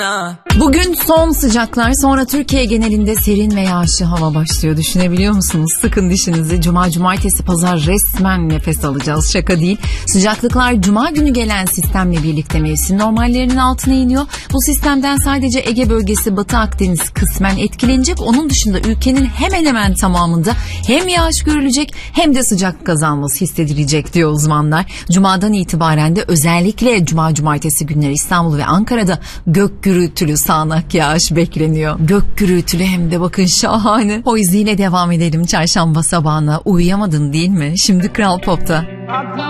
Bugün son sıcaklar, sonra Türkiye genelinde serin ve yağışlı hava başlıyor. Düşünebiliyor musunuz? Sıkın dişinizi. Cuma, cumartesi, pazar resmen nefes alacağız. Şaka değil. Sıcaklıklar cuma günü gelen sistemle birlikte mevsim normallerinin altına iniyor. Bu sistemden sadece Ege bölgesi, Batı Akdeniz kısmen etkilenecek. Onun dışında ülkenin hemen hemen tamamında hem yağış görülecek hem de sıcak azalması hissedilecek diyor uzmanlar. Cumadan itibaren de özellikle cuma, cumartesi günleri İstanbul ve Ankara'da gök gürültülü sağanak yağış bekleniyor. Gök gürültülü hem de bakın şahane. O izniyle devam edelim çarşamba sabahına. Uyuyamadın değil mi? Şimdi Kral Pop'ta.